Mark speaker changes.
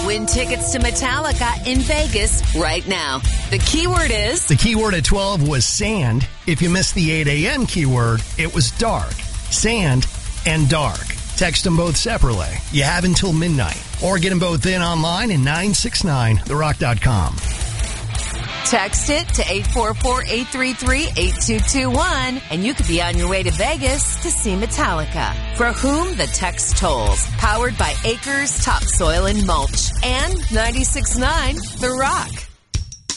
Speaker 1: Win tickets to Metallica in Vegas right now. The keyword is...
Speaker 2: The keyword at 12 was sand. If you missed the 8 a.m. keyword, it was dark. Sand and dark. Text them both separately. You have until midnight. Or get them both in online at 969therock.com.
Speaker 1: Text it to 844-833-8221, and you could be on your way to Vegas to see Metallica. For whom the text tolls. Powered by Acres Topsoil and Mulch and 96.9 The Rock.